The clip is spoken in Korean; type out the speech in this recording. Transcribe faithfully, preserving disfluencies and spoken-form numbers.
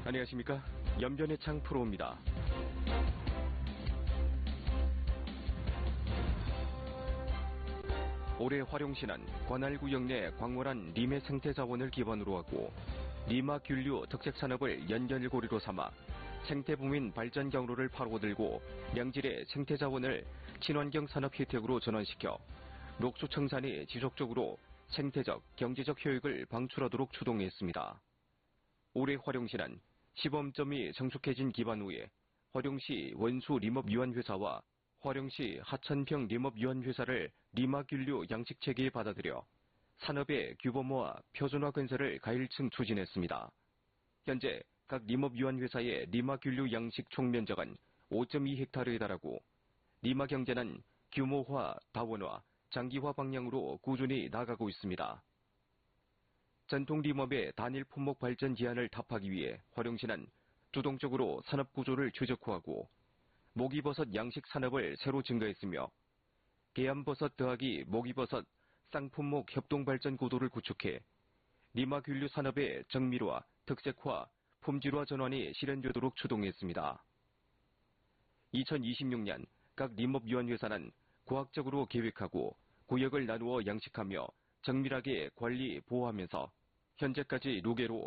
안녕하십니까. 연변의 창 프로입니다. 올해 화룡시는 관할구역 내 광활한 림의 생태자원을 기반으로 하고 리마균류 특색산업을 연결고리로 삼아 생태부민 발전 경로를 파고들고 양질의 생태자원을 친환경 산업 혜택으로 전환시켜 녹수 청산이 지속적으로 생태적, 경제적 효익을 방출하도록 추동했습니다. 올해 화룡시는 시범점이 성숙해진 기반 후에 화룡시 원수 림업유한회사와 화룡시 하천평 림업유한회사를 리마균류 양식체계에 받아들여 산업의 규모화, 표준화 건설을 가일층 추진했습니다. 현재 각 림업유한회사의 리마균류 양식 총면적은 오 점 이 헥타르에 달하고 리마경제는 규모화, 다원화, 장기화 방향으로 꾸준히 나아가고 있습니다. 전통 림업의 단일 품목 발전 기한을 답하기 위해 화룡시는 주동적으로 산업 구조를 최적화하고 모기버섯 양식 산업을 새로 증가했으며 계암버섯 더하기 모기버섯 쌍품목 협동 발전 구도를 구축해 리마균류 산업의 정밀화, 특색화, 품질화 전환이 실현되도록 추동했습니다. 이천이십육 년 각 림업유한회사는 과학적으로 계획하고 구역을 나누어 양식하며 정밀하게 관리, 보호하면서 현재까지 루게로